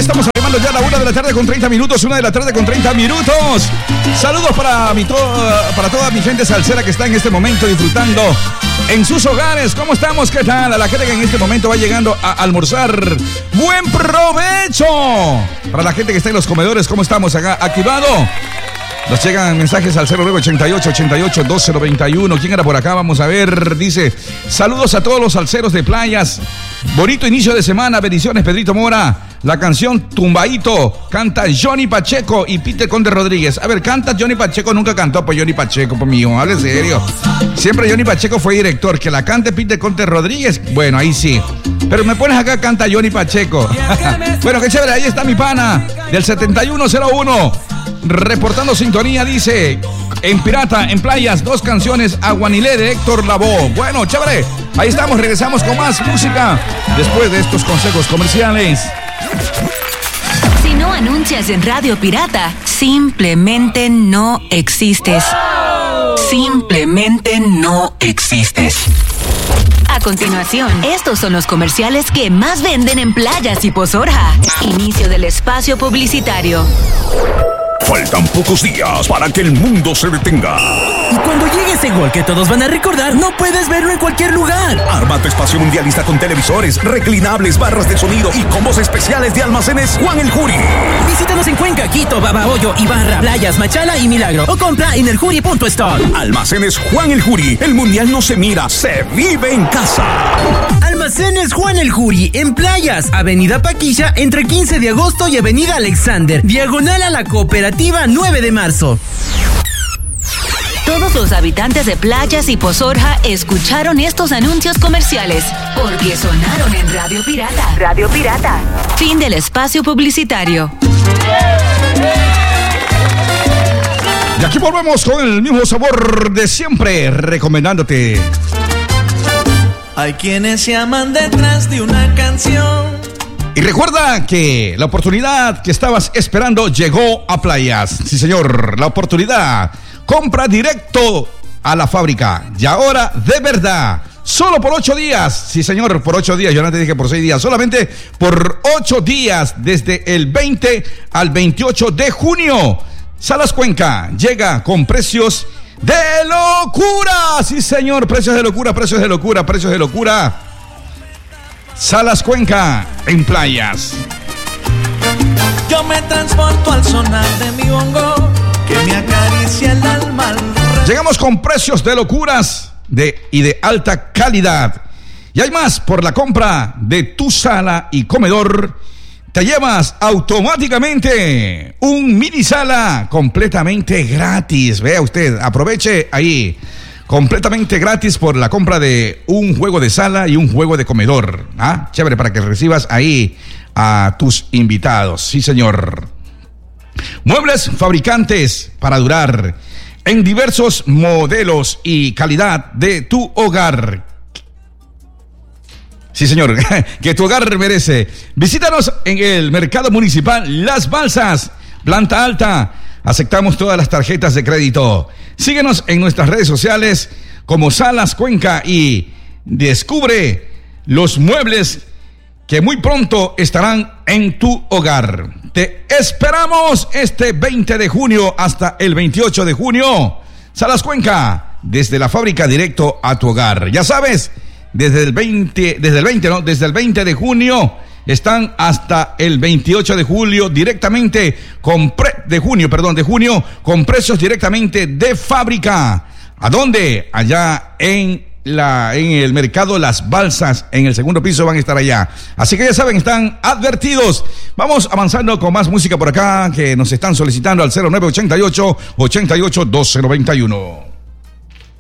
estamos arribando ya a la 1 de la tarde con 30 minutos, 1 de la tarde con 30 minutos. Saludos para toda mi gente salsera que está en este momento disfrutando en sus hogares. ¿Cómo estamos? ¿Qué tal? A la gente que en este momento va llegando a almorzar, ¡buen provecho! Para la gente que está en los comedores, ¿cómo estamos acá? ¿Activado? Nos llegan mensajes al 0988-88-1291. ¿Quién era por acá? Vamos a ver. Dice, saludos a todos los salseros de playas. Bonito inicio de semana. Bendiciones, Pedrito Mora. La canción Tumbaito canta Johnny Pacheco y Peter Conde Rodríguez. A ver, canta Johnny Pacheco. Nunca cantó pues Johnny Pacheco, pues mío. Hable serio. Siempre Johnny Pacheco fue director. Que la cante Peter Conde Rodríguez, bueno, ahí sí. Pero me pones acá, canta Johnny Pacheco. Bueno, qué chévere. Ahí está mi pana del 7101. Reportando sintonía, dice, en Pirata, en Playas, 2 canciones, Aguanilé de Héctor Lavoe. Bueno, chévere, ahí estamos, regresamos con más música después de estos consejos comerciales. Si no anuncias en Radio Pirata, simplemente no existes. Simplemente no existes. A continuación, estos son los comerciales que más venden en Playas y Pozorja. Inicio del espacio publicitario. Faltan pocos días para que el mundo se detenga. Y cuando llegue ese gol que todos van a recordar, no puedes verlo en cualquier lugar. Arma tu espacio mundialista con televisores, reclinables, barras de sonido y combos especiales de Almacenes Juan el Juri. Visítanos en Cuenca, Quito, Babahoyo, Ibarra, Playas, Machala y Milagro. O compra en eljuri.store. Almacenes Juan el Juri. El mundial no se mira, se vive en casa. Almacenes Juan el Juri, en Playas, Avenida Paquilla, entre 15 de agosto y Avenida Alexander, diagonal a la Cooperativa 9 de marzo. Todos los habitantes de Playas y Pozorja escucharon estos anuncios comerciales porque sonaron en Radio Pirata. Radio Pirata. Fin del espacio publicitario. Y aquí volvemos con el mismo sabor de siempre, recomendándote. Hay quienes se aman detrás de una canción. Y recuerda que la oportunidad que estabas esperando llegó a Playas. Sí, señor, la oportunidad. Compra directo a la fábrica. Y ahora, de verdad, solo por 8 días. Sí, señor, por 8 días. Yo no te dije por 6 días. Solamente por 8 días, desde el 20 al 28 de junio. Salas Cuenca llega con precios de locura. Sí, señor, precios de locura, precios de locura, precios de locura. Salas Cuenca en Playas. Yo me transporto al sonar de mi bongo, que me acaricia el alma. Llegamos con precios de locuras y de alta calidad. Y hay más, por la compra de tu sala y comedor, te llevas automáticamente un mini sala completamente gratis. Vea usted, aproveche ahí. Completamente gratis por la compra de un juego de sala y un juego de comedor. ¿Ah? Chévere, para que recibas ahí a tus invitados. Sí, señor. Muebles fabricantes para durar en diversos modelos y calidad de tu hogar. Sí, señor, que tu hogar merece. Visítanos en el Mercado Municipal Las Balsas, planta alta. Aceptamos todas las tarjetas de crédito. Síguenos en nuestras redes sociales como Salas Cuenca y descubre los muebles que muy pronto estarán en tu hogar. Te esperamos este 20 de junio hasta el 28 de junio. Salas Cuenca, desde la fábrica directo a tu hogar. Ya sabes, desde el 20 de junio están hasta el 28 de julio directamente de junio con precios directamente de fábrica. ¿A dónde? Allá en el mercado Las Balsas, en el segundo piso van a estar allá. Así que ya saben, están advertidos. Vamos avanzando con más música por acá que nos están solicitando al 0988-88-1291.